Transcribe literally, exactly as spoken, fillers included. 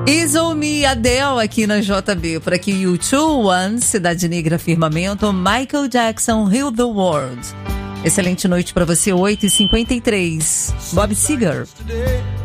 Is Me, Adele aqui na J B. Por aqui U dois, One, Cidade Negra, Firmamento, Michael Jackson, Heal the World. Excelente noite para você, oito e cinquenta e três. Bob Seger.